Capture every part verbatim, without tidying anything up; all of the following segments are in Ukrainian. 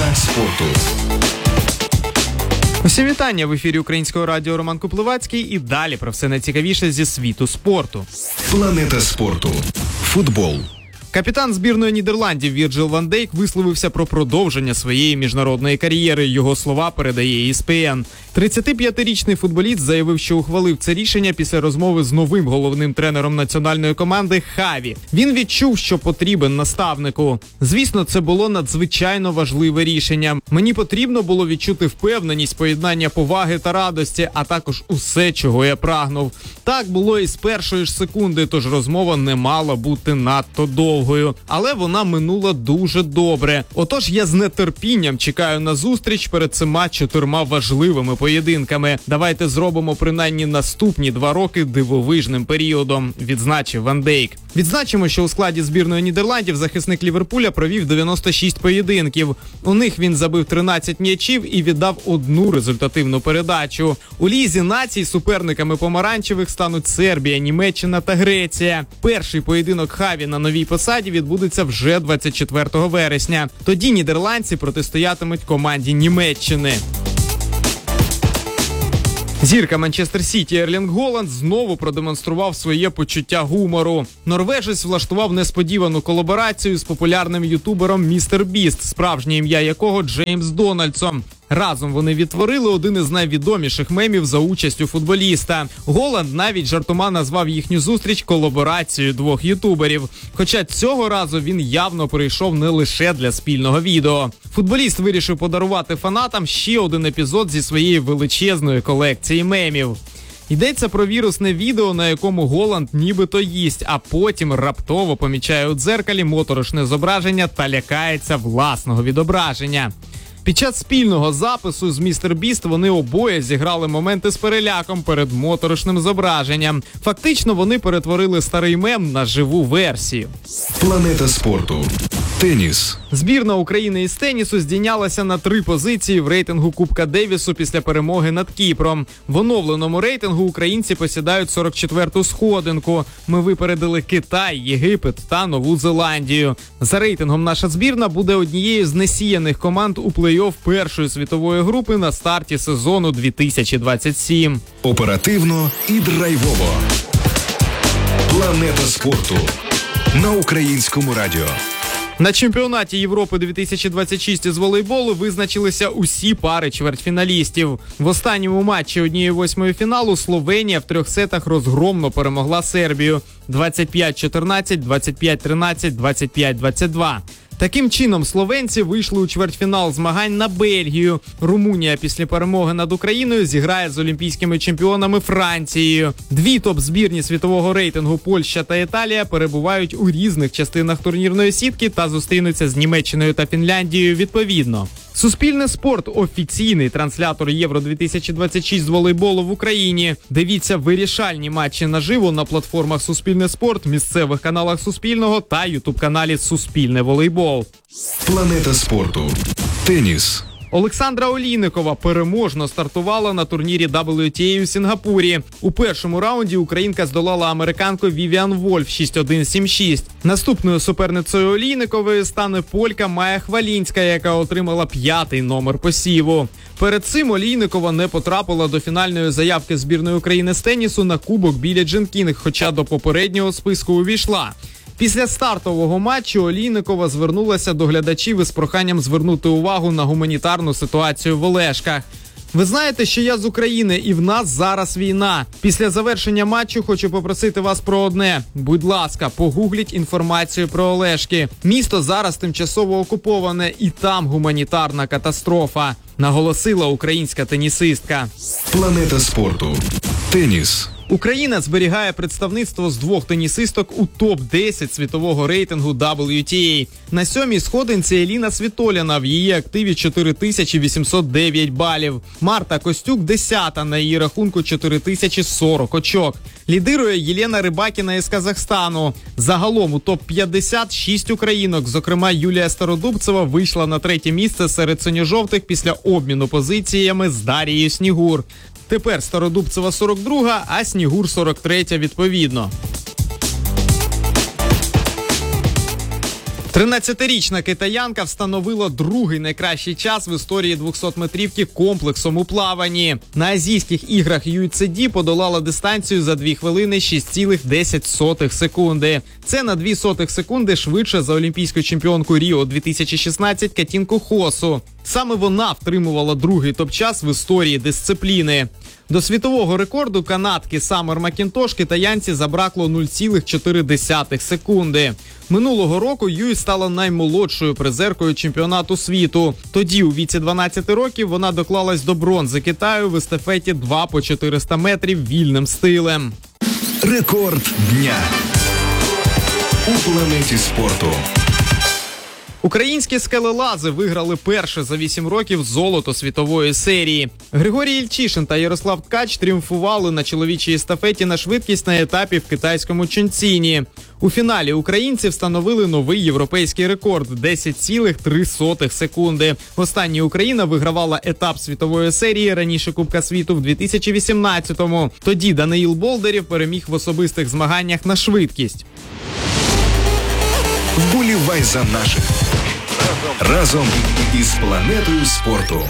спорту. Усім вітання! В ефірі Українського радіо Роман Куплевацький і далі про все найцікавіше зі світу спорту. Планета спорту. Футбол. Капітан збірної Нідерландів Вірджил ван Дейк висловився про продовження своєї міжнародної кар'єри. Його слова передає і ес пі ен. тридцятип'ятирічний футболіст заявив, що ухвалив це рішення після розмови з новим головним тренером національної команди Хаві. Він відчув, що потрібен наставнику. Звісно, це було надзвичайно важливе рішення. Мені потрібно було відчути впевненість, поєднання поваги та радості, а також усе, чого я прагнув. Так було і з першої ж секунди, тож розмова не мала бути надто довгою. Але вона минула дуже добре. Отож, я з нетерпінням чекаю на зустріч перед цими чотирма важливими поєдинками. Давайте зробимо принаймні наступні два роки дивовижним періодом, відзначив Ван Дейк. Відзначимо, що у складі збірної Нідерландів захисник Ліверпуля провів дев'яносто шість поєдинків. У них він забив тринадцять м'ячів і віддав одну результативну передачу. У Лізі націй суперниками помаранчевих стануть Сербія, Німеччина та Греція. Перший поєдинок Хаві на новій посаді відбудеться вже двадцять четвертого вересня. Тоді нідерландці протистоятимуть команді Німеччини. Зірка Манчестер Сіті Ерлінг Голланд знову продемонстрував своє почуття гумору. Норвежець влаштував несподівану колаборацію з популярним ютубером Містер Біст, справжнє ім'я якого Джеймс Дональдсон. Разом вони відтворили один із найвідоміших мемів за участю футболіста. Голланд навіть жартома назвав їхню зустріч колаборацією двох ютуберів. Хоча цього разу він явно прийшов не лише для спільного відео. Футболіст вирішив подарувати фанатам ще один епізод зі своєї величезної колекції мемів. Йдеться про вірусне відео, на якому Голланд нібито їсть, а потім раптово помічає у дзеркалі моторошне зображення та лякається власного відображення. Під час спільного запису з Містер Біст вони обоє зіграли моменти з переляком перед моторошним зображенням. Фактично вони перетворили старий мем на живу версію. Планета спорту. Теніс. Збірна України із тенісу здійнялася на три позиції в рейтингу Кубка Девісу після перемоги над Кіпром. В оновленому рейтингу українці посідають сорок четверту сходинку. Ми випередили Китай, Єгипет та Нову Зеландію. За рейтингом наша збірна буде однією з несіяних команд у плей-офф першої світової групи на старті сезону дві тисячі двадцять сім. Оперативно і драйвово. Планета спорту. На Українському радіо. На чемпіонаті Європи дві тисячі двадцять шість із волейболу визначилися усі пари чвертьфіналістів. В останньому матчі однієї восьмої фіналу Словенія в трьох сетах розгромно перемогла Сербію двадцять п'ять чотирнадцять, двадцять п'ять тринадцять, двадцять п'ять двадцять два. Таким чином, словенці вийшли у чвертьфінал змагань на Бельгію. Румунія після перемоги над Україною зіграє з олімпійськими чемпіонами Францією. Дві топ-збірні світового рейтингу Польща та Італія перебувають у різних частинах турнірної сітки та зустрінуться з Німеччиною та Фінляндією відповідно. Суспільне спорт – офіційний транслятор Євро дві тисячі двадцять шість з волейболу в Україні. Дивіться вирішальні матчі наживо на платформах Суспільне спорт, місцевих каналах Суспільного та ютуб-каналі Суспільне волейбол. Планета спорту. Теніс. Олександра Олійникова переможно стартувала на турнірі дабл ю ті ей у Сінгапурі. У першому раунді українка здолала американку Вівіан Вольф шість один сім шість. Наступною суперницею Олійникової стане полька Майя Хвалінська, яка отримала п'ятий номер посіву. Перед цим Олійникова не потрапила до фінальної заявки збірної України з тенісу на кубок Біллі Джін Кінг, хоча до попереднього списку увійшла. Після стартового матчу Олійникова звернулася до глядачів із проханням звернути увагу на гуманітарну ситуацію в Олешках. Ви знаєте, що я з України і в нас зараз війна. Після завершення матчу хочу попросити вас про одне. Будь ласка, погугліть інформацію про Олешки. Місто зараз тимчасово окуповане і там гуманітарна катастрофа, наголосила українська тенісистка. Планета спорту. Теніс. Україна зберігає представництво з двох тенісисток у топ десять світового рейтингу дабл ю ті ей. На сьомій сходинці Еліна Світоліна, в її активі чотири тисячі вісімсот дев'ять балів. Марта Костюк десята, на її рахунку чотири тисячі сорок очок. Лідирує Єлена Рибакіна із Казахстану. Загалом у топ п'ятдесят шість українок, зокрема Юлія Стародубцева, вийшла на третє місце серед синьо-жовтих після обміну позиціями з Дарією Снігур. Тепер Стародубцева сорок друга, а Снігур сорок третя відповідно. тринадцятирічна китаянка встановила другий найкращий час в історії двохсотметрівки комплексом у плаванні. На Азійських іграх ю ей сі ді подолала дистанцію за дві хвилини шість цілих десять сотих секунди. Це на дві сотих секунди швидше за олімпійську чемпіонку Ріо дві тисячі шістнадцять Катінку Хосу. Саме вона втримувала другий топ-час в історії дисципліни. До світового рекорду канадки Самер Макінтош китаянці забракло нуль цілих чотири десятих секунди. Минулого року Юй стала наймолодшою призеркою чемпіонату світу. Тоді, у віці дванадцяти років, вона доклалась до бронзи Китаю в естафеті два по чотириста метрів вільним стилем. Рекорд дня у планеті спорту. Українські скелелази виграли перше за вісім років золото світової серії. Григорій Ільчишин та Ярослав Ткач тріумфували на чоловічій естафеті на швидкість на етапі в китайському Чунціні. У фіналі українці встановили новий європейський рекорд – десять цілих три сотих секунди. Востаннє Україна вигравала етап світової серії раніше Кубка світу в дві тисячі вісімнадцятому. Тоді Даниїл Болдирів переміг в особистих змаганнях на швидкість. Вболівай за наших. Разом із планетою спорту.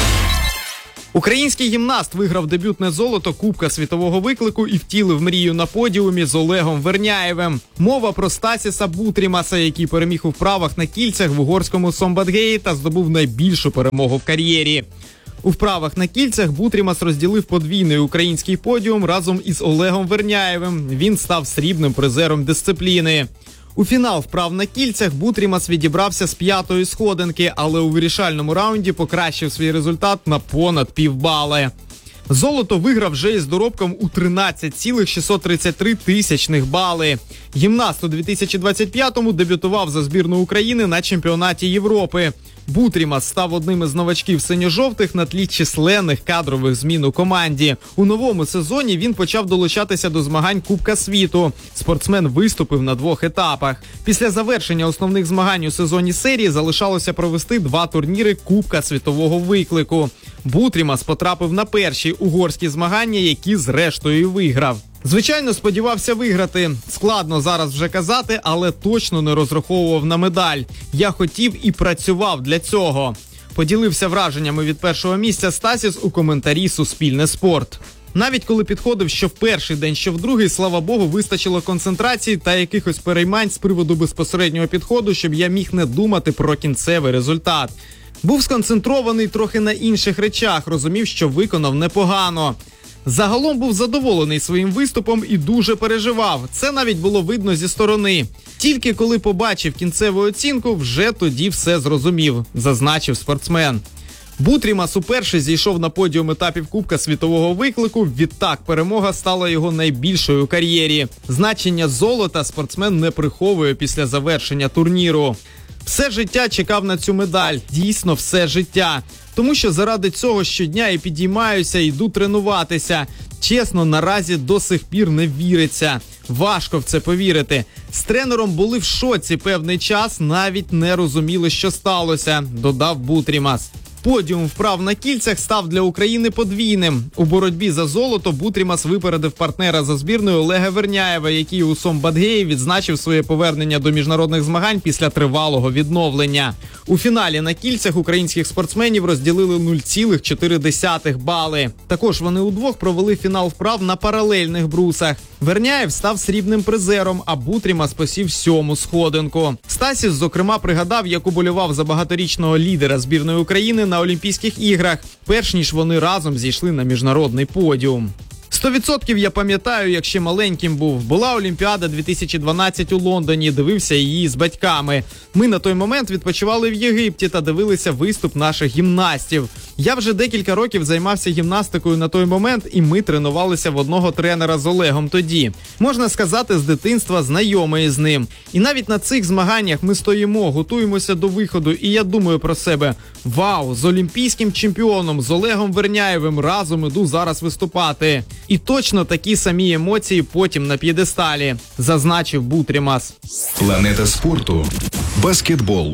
Український гімнаст виграв дебютне золото Кубка світового виклику і втілив мрію на подіумі з Олегом Верняєвим. Мова про Стасіса Бутрімаса, який переміг у вправах на кільцях в угорському Сомбатгеї та здобув найбільшу перемогу в кар'єрі. У вправах на кільцях Бутрімас розділив подвійний український подіум разом із Олегом Верняєвим. Він став срібним призером дисципліни. У фінал вправ на кільцях Бутрімас відібрався з п'ятої сходинки, але у вирішальному раунді покращив свій результат на понад півбали. Золото виграв вже із доробком у тринадцять цілих шістсот тридцять три тисячних бали. Гімнаст у дві тисячі двадцять п'ятому дебютував за збірну України на чемпіонаті Європи. Бутрімас став одним із новачків синьо-жовтих на тлі численних кадрових змін у команді. У новому сезоні він почав долучатися до змагань Кубка світу. Спортсмен виступив на двох етапах. Після завершення основних змагань у сезоні серії залишалося провести два турніри Кубка світового виклику. Бутрімас потрапив на перші угорські змагання, які зрештою і виграв. Звичайно, сподівався виграти. Складно зараз вже казати, але точно не розраховував на медаль. Я хотів і працював для цього. Поділився враженнями від першого місця Стасіс у коментарі «Суспільне спорт». Навіть коли підходив що в перший день, що в другий, слава Богу, вистачило концентрації та якихось переймань з приводу безпосереднього підходу, щоб я міг не думати про кінцевий результат. Був сконцентрований трохи на інших речах, розумів, що виконав непогано. Загалом був задоволений своїм виступом і дуже переживав. Це навіть було видно зі сторони. Тільки коли побачив кінцеву оцінку, вже тоді все зрозумів, зазначив спортсмен. Бутрімас уперше зійшов на подіум етапів Кубка світового виклику, відтак перемога стала його найбільшою у кар'єрі. Значення золота спортсмен не приховує після завершення турніру. Все життя чекав на цю медаль, дійсно все життя. Тому що заради цього щодня і підіймаюся, йду тренуватися. Чесно, наразі до сих пір не віриться. Важко в це повірити. З тренером були в шоці певний час, навіть не розуміли, що сталося, додав Бутрімас. Подіум вправ на кільцях став для України подвійним. У боротьбі за золото Бутрімас випередив партнера за збірною Олега Верняєва, який у Сомбатгеї відзначив своє повернення до міжнародних змагань після тривалого відновлення. У фіналі на кільцях українських спортсменів розділили нуль цілих чотири десятих бали. Також вони удвох провели фінал вправ на паралельних брусах. Верняєв став срібним призером, а Бутрімас посів сьому сходинку. Стасіс, зокрема, пригадав, як уболівав за багаторічного лідера збірної України на Олімпійських іграх, перш ніж вони разом зійшли на міжнародний подіум. Сто відсотків я пам'ятаю, як ще маленьким був. Була Олімпіада дві тисячі дванадцять у Лондоні, дивився її з батьками. Ми на той момент відпочивали в Єгипті та дивилися виступ наших гімнастів. Я вже декілька років займався гімнастикою на той момент, і ми тренувалися в одного тренера з Олегом тоді. Можна сказати, з дитинства знайомий з ним. І навіть на цих змаганнях ми стоїмо, готуємося до виходу, і я думаю про себе: вау, з олімпійським чемпіоном, з Олегом Верняєвим разом іду зараз виступати. І точно такі самі емоції потім на п'єдесталі, зазначив Бутрімас. Планета спорту. Баскетбол.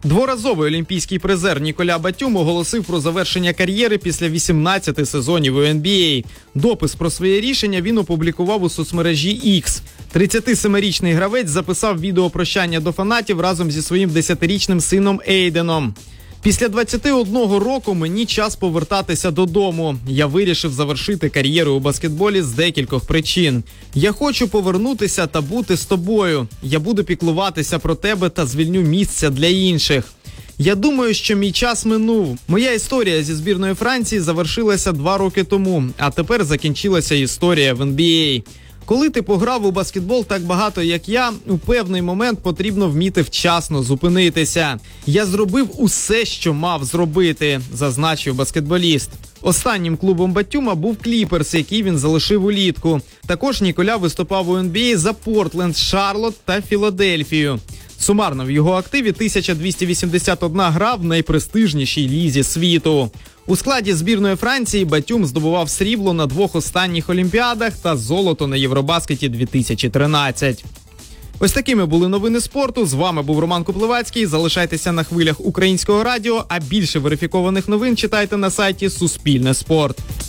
Дворазовий олімпійський призер Ніколя Батюм оголосив про завершення кар'єри після вісімнадцяти сезонів у ен бі ей. Допис про своє рішення він опублікував у соцмережі X. тридцятисемирічний гравець записав відео прощання до фанатів разом зі своїм десятирічним сином Ейденом. Після двадцяти одного року мені час повертатися додому. Я вирішив завершити кар'єру у баскетболі з декількох причин. Я хочу повернутися та бути з тобою. Я буду піклуватися про тебе та звільню місця для інших. Я думаю, що мій час минув. Моя історія зі збірною Франції завершилася два роки тому, а тепер закінчилася історія в ен бі ей. Коли ти пограв у баскетбол так багато, як я, у певний момент потрібно вміти вчасно зупинитися. Я зробив усе, що мав зробити, зазначив баскетболіст. Останнім клубом Батюма був Кліперс, який він залишив улітку. Також Ніколя виступав у ен бі ей за Портленд, Шарлотт та Філадельфію. Сумарно в його активі тисяча двісті вісімдесят одна гра в найпрестижнішій лізі світу. У складі збірної Франції Батюм здобував срібло на двох останніх Олімпіадах та золото на Євробаскеті дві тисячі тринадцять. Ось такими були новини спорту. З вами був Роман Куплевацький. Залишайтеся на хвилях Українського радіо, а більше верифікованих новин читайте на сайті Суспільне спорт.